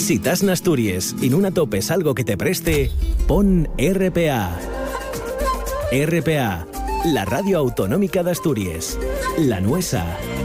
Si t'has n'Astúries i no topes algo que te preste, pon RPA. RPA, la radio autonómica de Asturias. La nuestra.